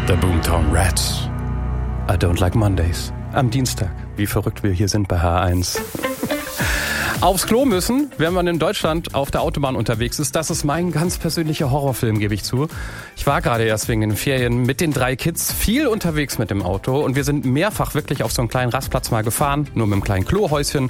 The Boomtown Rats. I don't like Mondays. Am Dienstag, wie verrückt wir hier sind bei H1. Aufs Klo müssen, wenn man in Deutschland auf der Autobahn unterwegs ist, das ist mein ganz persönlicher Horrorfilm, gebe ich zu. Ich war gerade erst wegen den Ferien mit den 3 Kids viel unterwegs mit dem Auto und wir sind mehrfach wirklich auf so einen kleinen Rastplatz mal gefahren, nur mit einem kleinen Klohäuschen.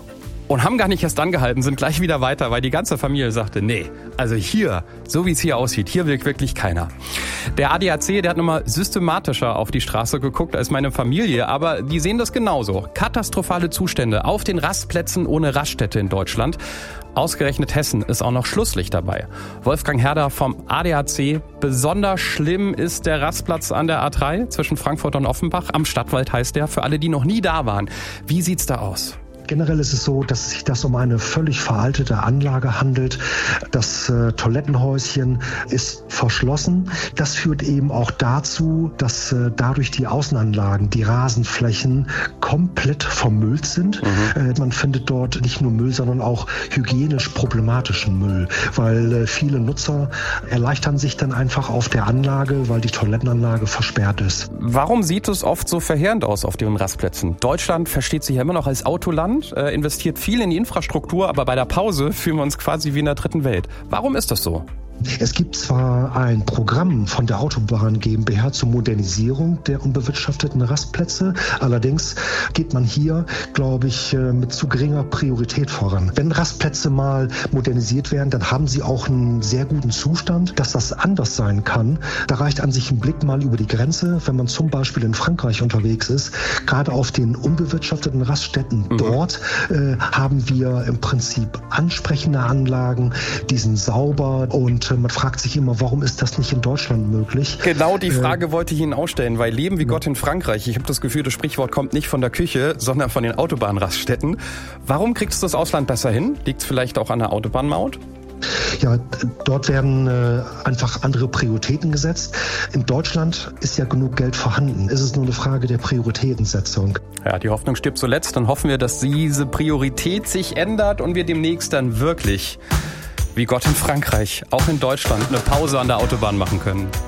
Und haben gar nicht erst angehalten, sind gleich wieder weiter, weil die ganze Familie sagte, nee, also hier, so wie es hier aussieht, hier will wirklich keiner. Der ADAC, der hat nochmal systematischer auf die Straße geguckt als meine Familie, aber die sehen das genauso. Katastrophale Zustände auf den Rastplätzen ohne Raststätte in Deutschland. Ausgerechnet Hessen ist auch noch Schlusslicht dabei. Wolfgang Herder vom ADAC. Besonders schlimm ist der Rastplatz an der A3 zwischen Frankfurt und Offenbach. Am Stadtwald heißt der, für alle, die noch nie da waren. Wie sieht's da aus? Generell ist es so, dass sich das um eine völlig veraltete Anlage handelt. Das Toilettenhäuschen ist verschlossen. Das führt eben auch dazu, dass dadurch die Außenanlagen, die Rasenflächen komplett vermüllt sind. Man findet dort nicht nur Müll, sondern auch hygienisch problematischen Müll, weil viele Nutzer erleichtern sich dann einfach auf der Anlage, weil die Toilettenanlage versperrt ist. Warum sieht es oft so verheerend aus auf den Rastplätzen? Deutschland versteht sich ja immer noch als Autoland. Investiert viel in die Infrastruktur, aber bei der Pause fühlen wir uns quasi wie in der dritten Welt. Warum ist das so? Es gibt zwar ein Programm von der Autobahn GmbH zur Modernisierung der unbewirtschafteten Rastplätze, allerdings geht man hier, glaube ich, mit zu geringer Priorität voran. Wenn Rastplätze mal modernisiert werden, dann haben sie auch einen sehr guten Zustand. Dass das anders sein kann, da reicht an sich ein Blick mal über die Grenze, wenn man zum Beispiel in Frankreich unterwegs ist. Gerade auf den unbewirtschafteten Raststätten dort haben wir im Prinzip ansprechende Anlagen, die sind sauber und man fragt sich immer, warum ist das nicht in Deutschland möglich? Genau die Frage wollte ich Ihnen auch stellen, weil Leben wie Gott in Frankreich, ich habe das Gefühl, das Sprichwort kommt nicht von der Küche, sondern von den Autobahnraststätten. Warum kriegt es das Ausland besser hin? Liegt es vielleicht auch an der Autobahnmaut? Ja, dort werden einfach andere Prioritäten gesetzt. In Deutschland ist ja genug Geld vorhanden. Es ist nur eine Frage der Prioritätensetzung. Ja, die Hoffnung stirbt zuletzt. Dann hoffen wir, dass diese Priorität sich ändert und wir demnächst dann wirklich wie Gott in Frankreich, auch in Deutschland, eine Pause an der Autobahn machen können.